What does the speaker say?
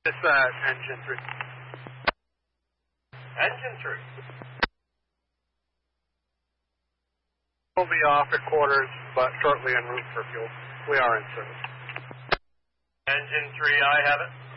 This engine 3. Engine 3. We'll be off at quarters, but shortly en route for fuel. We are in service. Engine 3, I have it.